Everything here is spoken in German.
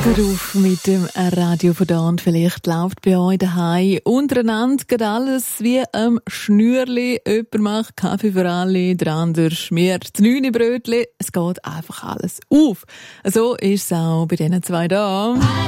Auf mit dem Radio von da und vielleicht läuft bei euch daheim untereinander gerade alles wie am Schnürli. Jemand macht Kaffee für alle, der andere schmiert das 9 Brötchen. Es geht einfach alles auf. So ist es auch bei diesen zwei da.